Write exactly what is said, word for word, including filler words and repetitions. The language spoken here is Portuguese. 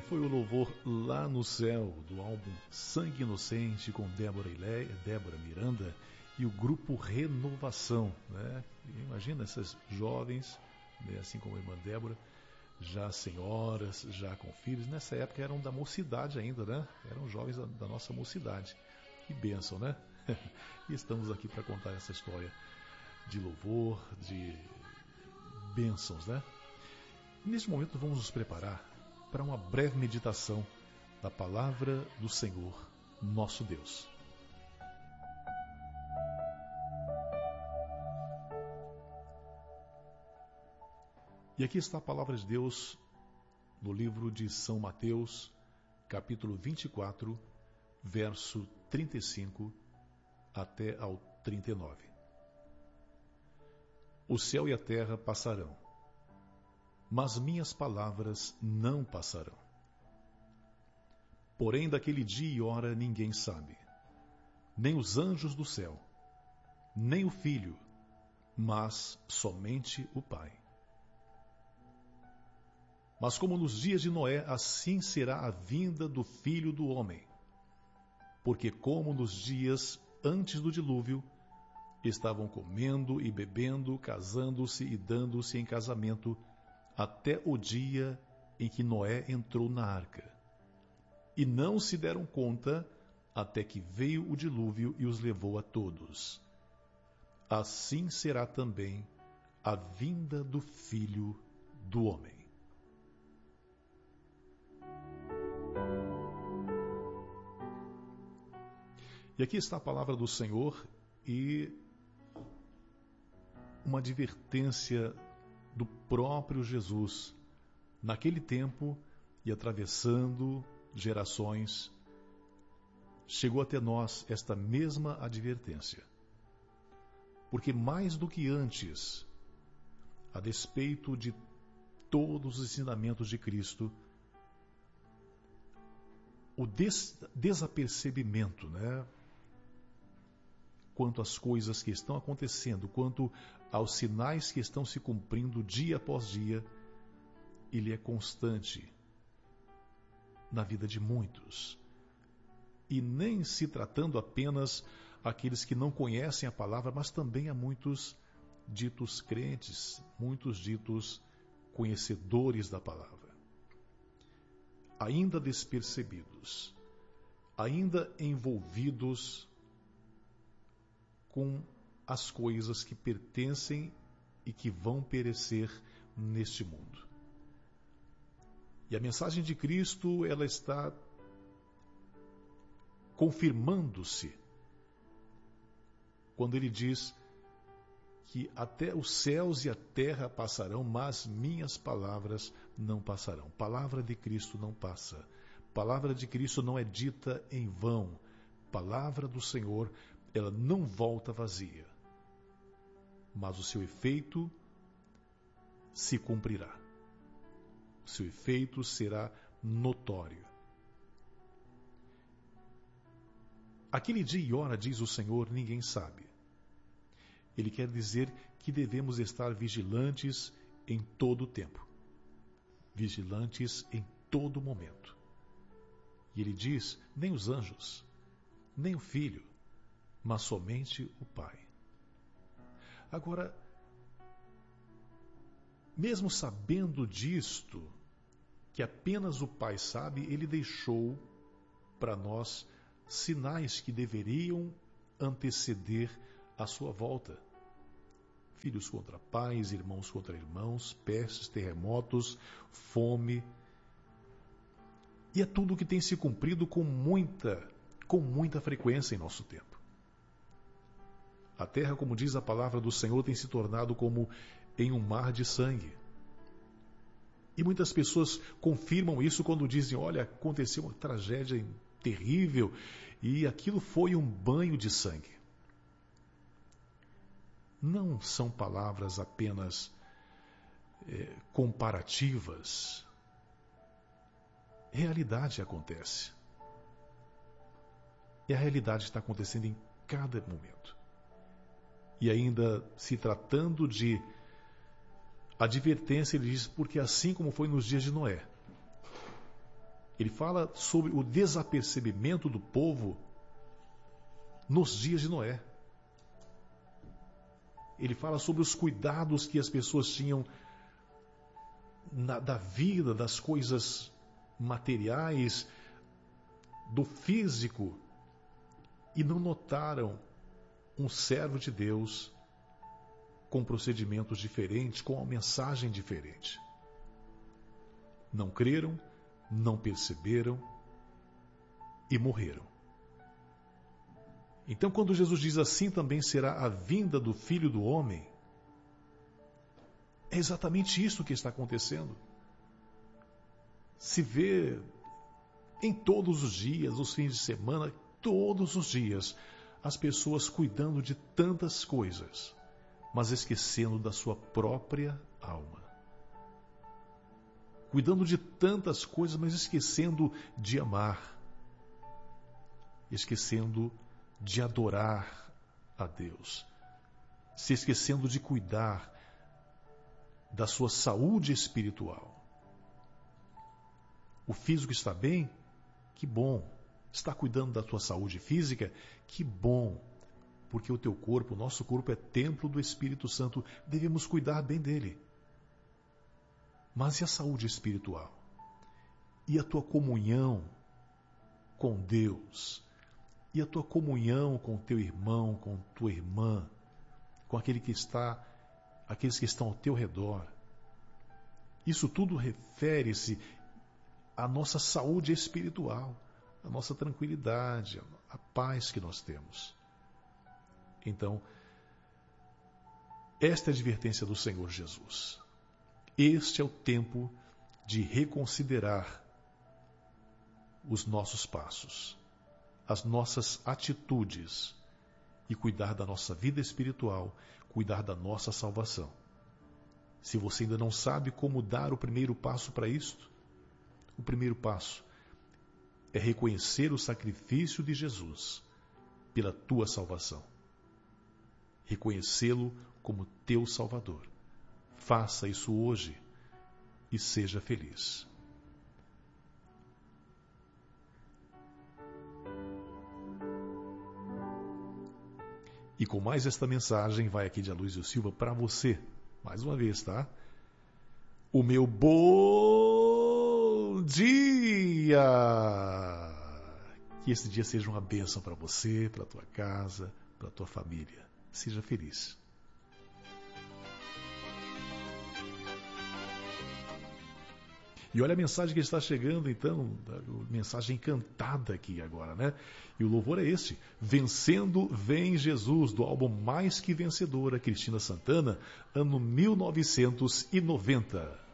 Foi o louvor Lá no Céu, do álbum Sangue Inocente, com Débora, Ilé, Débora Miranda e o grupo Renovação. Né? Imagina essas jovens, né, assim como a irmã Débora, já senhoras, já com filhos. Nessa época eram da mocidade ainda, né? Eram jovens da, da nossa mocidade. Que bênção, né? E estamos aqui para contar essa história de louvor, de bênçãos, né? E neste momento vamos nos preparar para uma breve meditação da palavra do Senhor, nosso Deus. E aqui está a palavra de Deus no livro de São Mateus, capítulo vinte e quatro, verso trinta e cinco até ao trinta e nove. O céu e a terra passarão, mas minhas palavras não passarão. Porém, daquele dia e hora ninguém sabe, nem os anjos do céu, nem o Filho, mas somente o Pai. Mas como nos dias de Noé, assim será a vinda do Filho do Homem. Porque como nos dias antes do dilúvio, estavam comendo e bebendo, casando-se e dando-se em casamento, até o dia em que Noé entrou na arca. E não se deram conta até que veio o dilúvio e os levou a todos. Assim será também a vinda do Filho do Homem. E aqui está a palavra do Senhor e uma advertência do próprio Jesus, naquele tempo e atravessando gerações, chegou até nós esta mesma advertência. Porque mais do que antes, a despeito de todos os ensinamentos de Cristo, o des- desapercebimento, né? Quanto às coisas que estão acontecendo, quanto aos sinais que estão se cumprindo dia após dia, ele é constante na vida de muitos. E nem se tratando apenas aqueles que não conhecem a palavra, mas também há muitos ditos crentes, muitos ditos conhecedores da palavra, ainda despercebidos, ainda envolvidos com as coisas que pertencem e que vão perecer neste mundo. E a mensagem de Cristo, ela está confirmando-se quando ele diz que até os céus e a terra passarão, mas minhas palavras não passarão. Palavra de Cristo não passa. Palavra de Cristo não é dita em vão. Palavra do Senhor, ela não volta vazia, mas o seu efeito se cumprirá. O seu efeito será notório. Aquele dia e hora, diz o Senhor, ninguém sabe. Ele quer dizer que devemos estar vigilantes em todo o tempo, vigilantes em todo momento. E ele diz, nem os anjos, nem o Filho, mas somente o Pai. Agora, mesmo sabendo disto, que apenas o Pai sabe, ele deixou para nós sinais que deveriam anteceder a sua volta. Filhos contra pais, irmãos contra irmãos, pestes, terremotos, fome. E é tudo que tem se cumprido com muita, com muita frequência em nosso tempo. A terra, como diz a palavra do Senhor, tem se tornado como em um mar de sangue. E muitas pessoas confirmam isso quando dizem, olha, aconteceu uma tragédia terrível e aquilo foi um banho de sangue. Não são palavras apenas é, comparativas. Realidade acontece. E a realidade está acontecendo em cada momento. E ainda se tratando de advertência, ele diz, porque assim como foi nos dias de Noé, Ele fala sobre o desapercebimento do povo nos dias de Noé. Ele fala sobre os cuidados que as pessoas tinham na, da vida, das coisas materiais, do físico, e não notaram um servo de Deus com procedimentos diferentes, com uma mensagem diferente. Não creram, não perceberam e morreram. Então, quando Jesus diz assim também será a vinda do Filho do Homem, é exatamente isso que está acontecendo. Se vê em todos os dias, os fins de semana, todos os dias, as pessoas cuidando de tantas coisas, mas esquecendo da sua própria alma. Cuidando de tantas coisas, mas esquecendo de amar. Esquecendo de adorar a Deus. Se esquecendo de cuidar da sua saúde espiritual. O físico está bem? Que bom. Está cuidando da tua saúde física? Que bom. Porque o teu corpo, o nosso corpo é templo do Espírito Santo. Devemos cuidar bem dele. Mas e a saúde espiritual? E a tua comunhão com Deus? E a tua comunhão com teu irmão, com tua irmã? Com aquele que está, aqueles que estão ao teu redor? Isso tudo refere-se à nossa saúde espiritual, à nossa tranquilidade, à paz que nós temos. Então, esta é a advertência do Senhor Jesus. Este é o tempo de reconsiderar os nossos passos, as nossas atitudes e cuidar da nossa vida espiritual, cuidar da nossa salvação. Se você ainda não sabe como dar o primeiro passo para isto, o primeiro passo é reconhecer o sacrifício de Jesus pela tua salvação. Reconhecê-lo como teu Salvador. Faça isso hoje e seja feliz. E com mais esta mensagem, vai aqui de Aloysio Silva para você. Mais uma vez, tá? O meu bom dia! Que esse dia seja uma bênção para você, para a tua casa, para a tua família. Seja feliz. E olha a mensagem que está chegando, então, a mensagem encantada aqui agora, né? E o louvor é este: Vencendo Vem Jesus, do álbum Mais Que Vencedora, Cristina Santana, ano mil novecentos e noventa.